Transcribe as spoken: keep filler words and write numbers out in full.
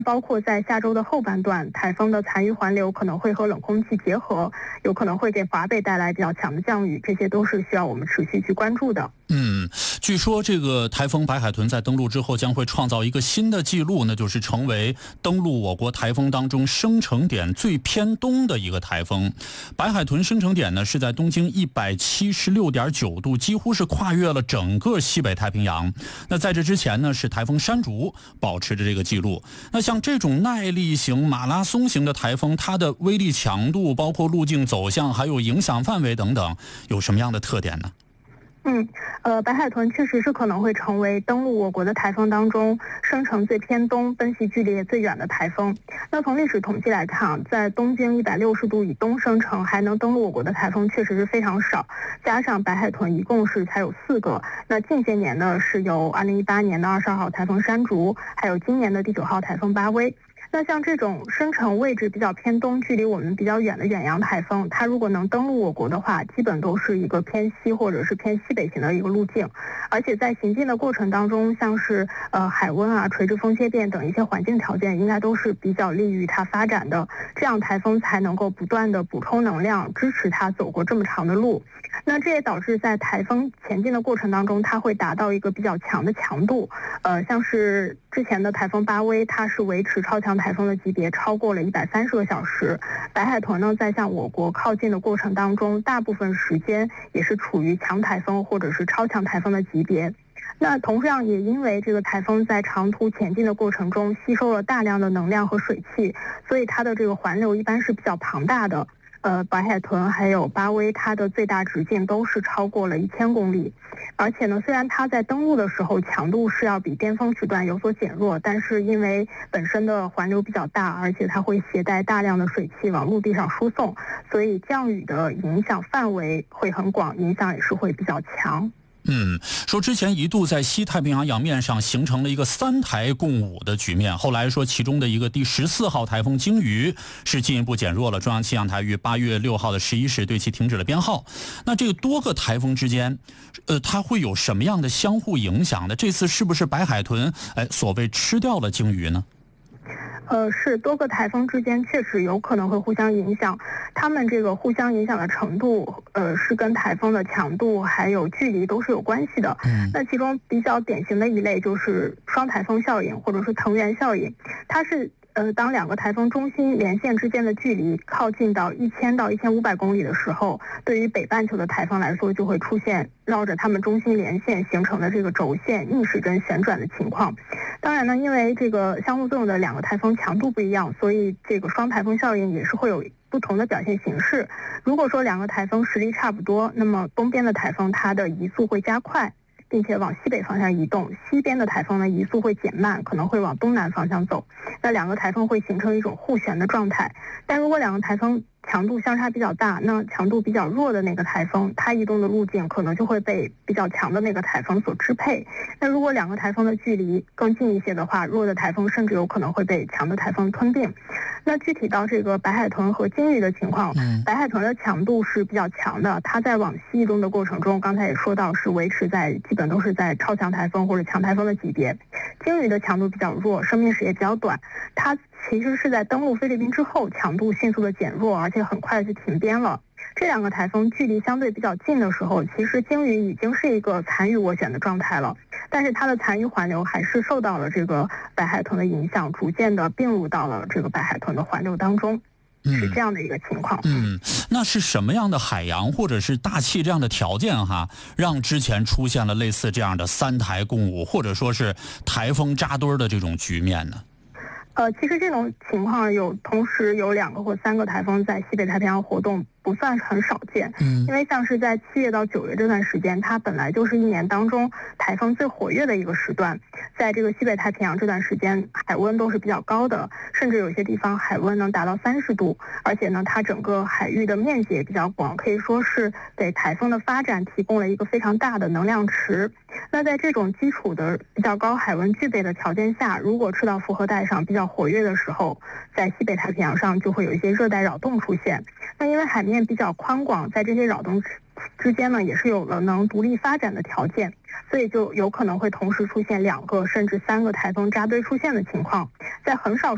包括在下周的后半段，台风的残余环流可能会和冷空气结合，有可能会给华北带来比较强的降雨，这些都是需要我们持续去关注的。 嗯，据说这个台风白海豚在登陆之后将会创造一个新的记录，那就是成为登陆我国台风当中生成点最偏东的一个台风。白海豚生成点呢是在东经一百七十六点九度，几乎是跨越了整个西北太平洋。那在这之前呢是台风山竹保持着这个记录。那像这种耐力型、马拉松型的台风，它的威力强度、包括路径走向、还有影响范围等等，有什么样的特点呢？ 嗯，呃，白海豚确实是可能会成为登陆我国的台风当中生成最偏东、奔袭距离也最远的台风。那从历史统计来看，在东经一百六十度以东生成还能登陆我国的台风确实是非常少，加上白海豚一共是才有四个。那近些年呢，是有二零一八年的二十二号台风山竹，还有今年的第九号台风巴威。那像这种生成位置比较偏东、距离我们比较远的远洋台风，它如果能登陆我国的话，基本都是一个偏西或者是偏西北型的一个路径，而且在行进的过程当中，像是呃海温啊、垂直风切变等一些环境条件，应该都是比较利于它发展的，这样台风才能够不断的补充能量，支持它走过这么长的路。那这也导致在台风前进的过程当中，它会达到一个比较强的强度，呃，像是之前的台风巴威，它是维持超强台风的级别超过了一百三十个小时。白海豚呢，在向我国靠近的过程当中，大部分时间也是处于强台风或者是超强台风的级别。那同样也因为这个台风在长途前进的过程中吸收了大量的能量和水汽，所以它的这个环流一般是比较庞大的。呃，白海豚还有巴威，它的最大直径都是超过了一千公里，而且呢，虽然它在登陆的时候强度是要比巅峰时段有所减弱，但是因为本身的环流比较大，而且它会携带大量的水汽往陆地上输送，所以降雨的影响范围会很广，影响也是会比较强。 嗯，说之前一度在西太平洋洋面上形成了一个三台共舞的局面，后来说其中的一个第十四号台风鲸鱼是进一步减弱了，中央气象台于八月六号的十一时对其停止了编号。那这个多个台风之间，呃，它会有什么样的相互影响呢？这次是不是白海豚哎所谓吃掉了鲸鱼呢？ 呃，是多个台风之间确实有可能会互相影响，它们这个互相影响的程度，呃，是跟台风的强度还有距离都是有关系的。嗯，那其中比较典型的一类就是双台风效应或者是藤原效应，它是呃，当两个台风中心连线之间的距离靠近到一千到一千五百公里的时候，对于北半球的台风来说，就会出现绕着它们中心连线形成的这个轴线逆时针旋转的情况。当然呢，因为这个相互作用的两个台风强度不一样，所以这个双台风效应也是会有不同的表现形式。如果说两个台风实力差不多，那么东边的台风它的移速会加快，并且往西北方向移动，西边的台风呢移速会减慢，可能会往东南方向走。那两个台风会形成一种互旋的状态。但如果两个台风强度相差比较大，那强度比较弱的那个台风，它移动的路径可能就会被比较强的那个台风所支配。那如果两个台风的距离更近一些的话，弱的台风甚至有可能会被强的台风吞并。那具体到这个白海豚和鲸鱼的情况，白海豚的强度是比较强的，它在往西移动的过程中，刚才也说到是维持在基本都是在超强台风或者强台风的级别。鲸鱼的强度比较弱，生命时也比较短，它其实是在登陆菲律宾之后强度迅速的减弱，而且很快就停编了。这两个台风距离相对比较近的时候，其实鲸鱼已经是一个残余涡旋的状态了，但是它的残余环流还是受到了这个白海豚的影响，逐渐的并入到了这个白海豚的环流当中。是这样的一个情况。 嗯，那是什么样的海洋或者是大气这样的条件哈，让之前出现了类似这样的三台共舞，或者说是台风扎堆的这种局面呢？ 呃，其实这种情况有同时有两个或三个台风在西北太平洋活动，不算是很少见。嗯，因为像是在七月到九月这段时间，它本来就是一年当中台风最活跃的一个时段，在这个西北太平洋这段时间，海温都是比较高的，甚至有些地方海温能达到三十度，而且呢，它整个海域的面积也比较广，可以说是给台风的发展提供了一个非常大的能量池。那在这种基础的比较高海温具备的条件下，如果赤道复合带上比较活跃的时候，在西北太平洋上就会有一些热带扰动出现。那因为海面比较宽广，在这些扰动之间呢，也是有了能独立发展的条件，所以就有可能会同时出现两个甚至三个台风扎堆出现的情况。在很少